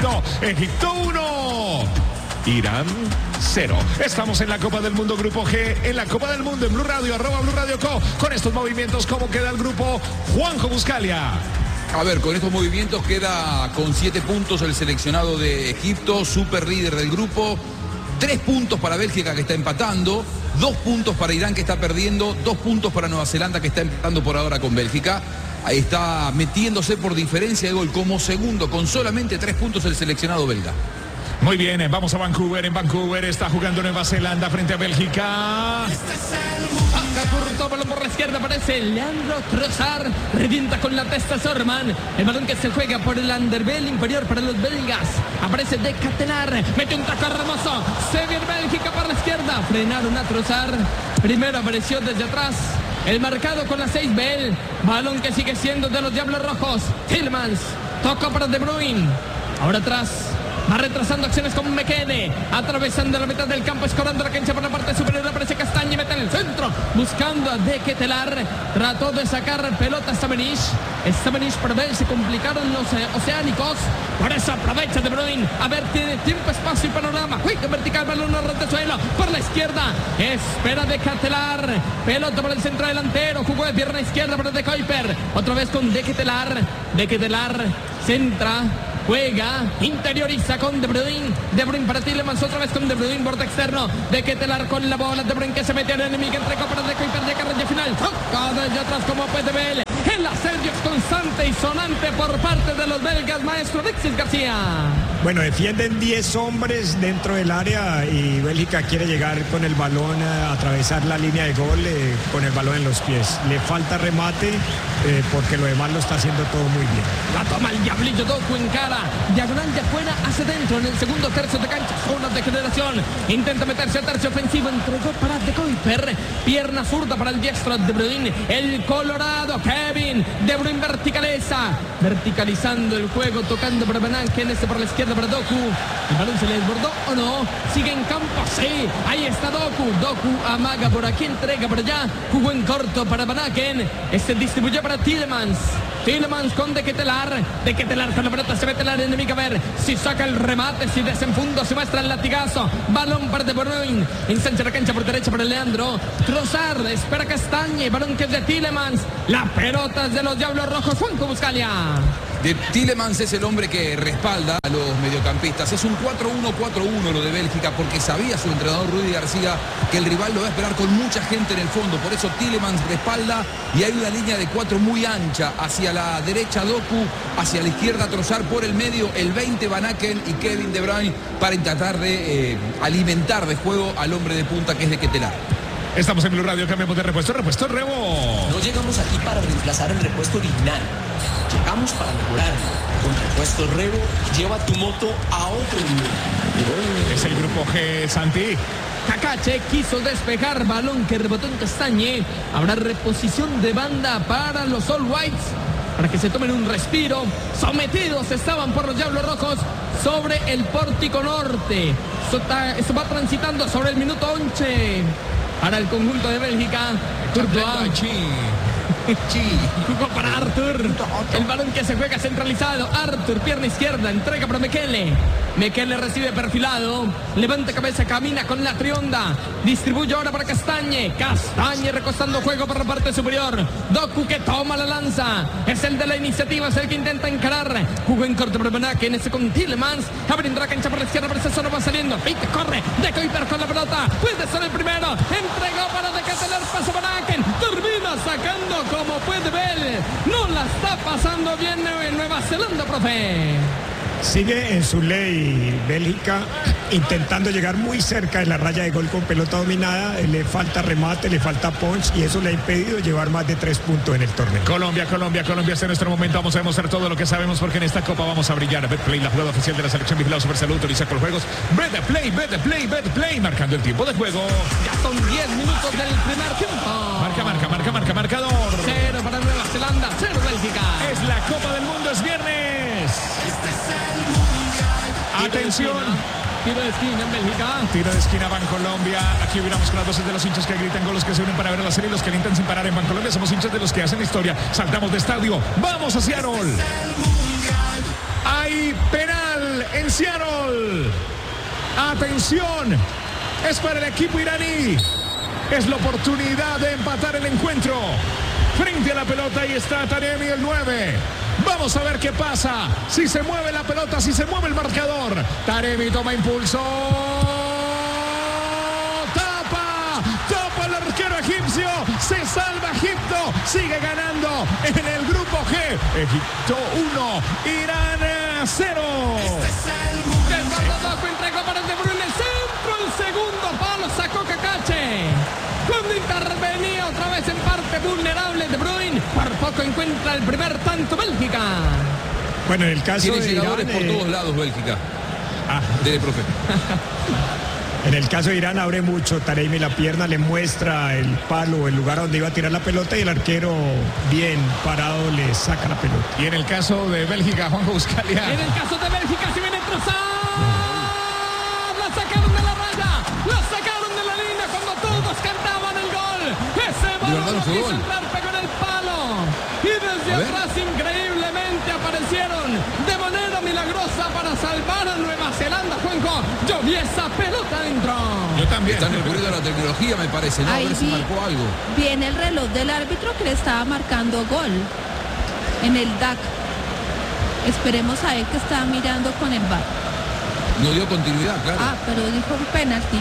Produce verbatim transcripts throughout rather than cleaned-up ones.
Egipto. Egipto uno. Irán cero. Estamos en la Copa del Mundo Grupo G, en la Copa del Mundo en Blue Radio, arroba Blue Radio Co. Con estos movimientos, ¿cómo queda el grupo? Juanjo Buscalia. A ver, con estos movimientos queda con siete puntos el seleccionado de Egipto, super líder del grupo. Tres puntos para Bélgica, que está empatando. Dos puntos para Irán, que está perdiendo. Dos puntos para Nueva Zelanda, que está empatando por ahora con Bélgica. Ahí está metiéndose por diferencia de gol como segundo, con solamente tres puntos el seleccionado belga. Muy bien, vamos a Vancouver. En Vancouver está jugando Nueva Zelanda frente a Bélgica. Curto, balón por la izquierda, aparece Leandro Trossard, revienta con la testa Sorman, el balón que se juega por el underbell inferior para los belgas, aparece De Ketelaere, mete un taco hermoso, se viene Bélgica por la izquierda, frenaron a Trossard, primero apareció desde atrás, el marcado con la seis Bell, balón que sigue siendo de los Diablos Rojos, Tielemans, toca para De Bruyne, ahora atrás. Va retrasando acciones con Mekele, atravesando la mitad del campo, escorando la cancha por la parte superior, aparece Castañe, mete en el centro, buscando a De Ketelaere, trató de sacar pelota Stamenic, Stamenic por ver, se complicaron los eh, oceánicos, por eso aprovecha De Bruyne, a ver, tiene tiempo, espacio y panorama, juega vertical, balón al retesuelo, por la izquierda, espera De Ketelaere, pelota por el centro delantero, jugó de pierna izquierda para De Kuiper, otra vez con De Ketelaere, De Ketelaere, centra, juega, interioriza con De Bruyne, De Bruyne para Tielemans, otra vez con De Bruyne, borde externo, De Ketelaere con la bola, De Bruyne que se mete al enemigo, entregó para De Kuiper, de carrera final, toca desde atrás como puede ver, el asedio es constante y sonante por parte de los belgas, maestro Alexis García. Bueno, defienden diez hombres dentro del área y Bélgica quiere llegar con el balón a atravesar la línea de gol eh, con el balón en los pies. Le falta remate eh, porque lo demás lo está haciendo todo muy bien. La toma el Diablillo, Doku en cara, diagonal de afuera hacia dentro en el segundo tercio de cancha, zona de generación, intenta meterse al tercio ofensivo, entregó para De Kuiper, pierna zurda para el diestro De Bruyne, el colorado Kevin De Bruyne verticaliza, verticalizando el juego, tocando para Van Aken, este por la izquierda para Doku, el balón se le desbordó o no, sigue en campo, sí, ahí está Doku, Doku amaga por aquí, entrega por allá, jugó en corto para Van Aken, este distribuyó para Tielemans, Tielemans con De Ketelaere, De Ketelaere con la pelota, se mete el área enemiga, a ver si saca el remate, si desenfunda, se muestra el latigazo, balón para De Bruyne, ensancha la cancha por derecha para Leandro Trossard, espera Castañe, balón que es de Tielemans, la pelota es de los Diablos Rojos, Juanjo Buscalia. De Tielemans es el hombre que respalda a los mediocampistas. Es un cuatro uno cuatro uno lo de Bélgica, porque sabía su entrenador Rudy García que el rival lo va a esperar con mucha gente en el fondo. Por eso Tielemans respalda y hay una línea de cuatro muy ancha. Hacia la derecha Doku, hacia la izquierda Trossard, por el medio el veinte Van Aken y Kevin De Bruyne para intentar de eh, alimentar de juego al hombre de punta que es De Ketelaere. Estamos en Blue Radio, cambiamos de repuesto, repuesto Rebo. No llegamos aquí para reemplazar el repuesto original. Llegamos para mejorarlo. Con repuesto Rebo, lleva tu moto a otro nivel. Es el grupo G, Santi. Cacache quiso despejar, balón que rebotó en Castañe. Habrá reposición de banda para los All Whites, para que se tomen un respiro. Sometidos estaban por los Diablos Rojos sobre el pórtico norte. Esto, está, esto va transitando sobre el minuto once para el conjunto de Bélgica. Jugó para Arthur, el balón que se juega centralizado, Arthur, pierna izquierda, entrega para Mekele, Mekele recibe perfilado, levanta cabeza, camina con la trionda, distribuye ahora para Castañe, Castañe recostando juego por la parte superior, Doku que toma la lanza, es el de la iniciativa, es el que intenta encarar, jugó en corto para Van Aken, ese con Tielemans, abriendo la cancha por la izquierda, por ese solo va saliendo, Pique corre, De Kuiper con la pelota, puede ser el primero, entregó para De Ketelaere, pasa Van Aken, termina sacando como puede ver, no la está pasando bien en Nueva Zelanda, profe. Sigue en su ley Bélgica, intentando llegar muy cerca de la raya de gol con pelota dominada, le falta remate, le falta punch y eso le ha impedido llevar más de tres puntos en el torneo. Colombia, Colombia, Colombia, es nuestro momento, vamos a demostrar todo lo que sabemos porque en esta copa vamos a brillar. Betplay, la jugada oficial de la selección vigilada Supersalud, autoriza con juegos. Betplay, Betplay, Betplay, marcando el tiempo de juego. Ya son diez minutos del primer tiempo. Marca, marca, marca, marca, marcador. Cero para Nueva Zelanda, cero Bélgica. Es la Copa del Mundo, es viernes. Atención. Tiro de esquina en Bélgica. Tiro de esquina Bancolombia. Aquí hubiéramos con las voces de los hinchas que gritan, con los que se unen para ver la serie y los que alientan sin parar en Bancolombia. Somos hinchas de los que hacen historia. Saltamos de estadio. Vamos a Seattle. Hay penal Seattle. Atención, es para el equipo iraní. Es la oportunidad de empatar el encuentro. Frente a la pelota, ahí está Taremi, el nueve. Vamos a ver qué pasa. Si se mueve la pelota, si se mueve el marcador. Taremi toma impulso. Tapa, tapa el arquero egipcio. Se salva Egipto. Sigue ganando en el grupo G. Egipto uno, Irán cero. Desbordó, entregó para De Bruyne, el centro, el segundo palo, sacó Cacache. Cuando intervenía otra vez en parte vulnerable De Bruyne, por poco encuentra el primer tanto Bélgica. Bueno, en el caso Tiene de llegadores Irán, por eh, todos lados Bélgica. ah, Dele, profe. en el caso de Irán abre mucho Taremi la pierna, le muestra el palo, el lugar donde iba a tirar la pelota y el arquero bien parado le saca la pelota. Y en el caso de Bélgica, Juanjo Buscalia. En el caso de Bélgica, si viene Trossard, la sacaron de la raya, la sacaron de la línea cuando todos cantaban el gol. Ese balón verdad no no fue quiso gol. entrar, pegó en el palo. Y desde A ver. atrás increíblemente aparecieron de manera milagrosa para salvar a Nueva Zelanda, Juanjo. Yo vi esa pelota adentro. Yo también. Están recurriendo a la tecnología, me parece, ¿no? A Ahí ver si vi- marcó algo. Viene el reloj del árbitro que le estaba marcando gol en el D A C. Esperemos a ver que está mirando con el V A R. No dio continuidad, claro. Ah, pero dijo un penalti.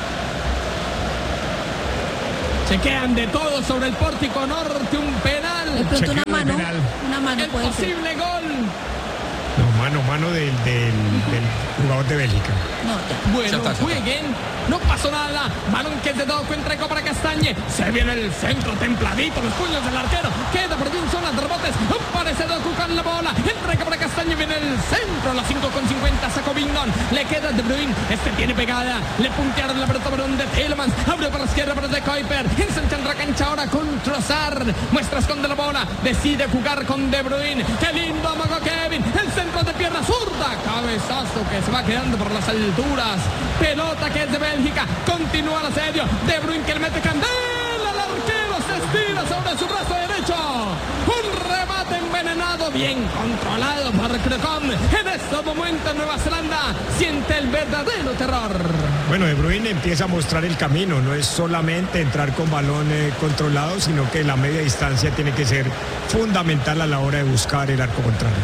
Chequean de todo sobre el pórtico norte, un De penal. pronto Chequeo una de mano, penal. una mano El puede ser. posible gol. No, mano, mano del, del, del jugador de Bélgica. No, ya. Bueno, Ya está, ya está. jueguen. No pasó nada. Balón que es de Doku, entregó para Castañe. Se viene el centro templadito, los puños del arquero. Queda por fin zona de rebotes. Aparece Doku con la bola. Entrega para Castañe, viene el centro. Las cinco con cincuenta sacó Bindon. Le queda De Bruyne. Este tiene pegada. Le puntearon la pelota balón de Tielemans. Abrió para la izquierda para De Kuiper. Ensancha la cancha ahora con Trossard. Muestra esconde la bola. Decide jugar con De Bruyne. Qué lindo amago Kevin. El centro de pierna zurda. Cabezazo que se va quedando por las alturas. Pelota que es de Bélgica. Continúa el asedio. De Bruyne que le mete candela al arquero. Se estira sobre su brazo derecho. Un remate envenenado. Bien controlado por Crocon. En este momento Nueva Zelanda siente el verdadero terror. Bueno, De Bruyne empieza a mostrar el camino, no es solamente entrar con balón eh, controlado, sino que la media distancia tiene que ser fundamental a la hora de buscar el arco contrario.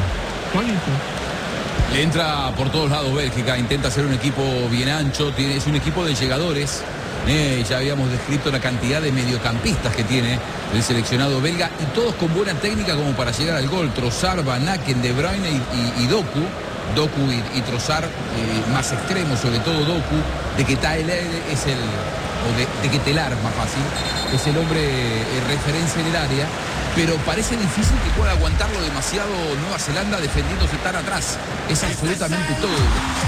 Le entra por todos lados Bélgica, intenta ser un equipo bien ancho, tiene, es un equipo de llegadores. Eh, ya habíamos descrito la cantidad de mediocampistas que tiene el seleccionado belga y todos con buena técnica como para llegar al gol. Trossard, Van Aken, De Bruyne y, y, y Doku. Doku y, y Trossard eh, más extremos, sobre todo Doku. De que Taylor es el, o de, de que Telar más fácil, es el hombre eh, referencia en el área. Pero parece difícil que pueda aguantarlo demasiado Nueva Zelanda defendiéndose tan atrás. Es absolutamente todo.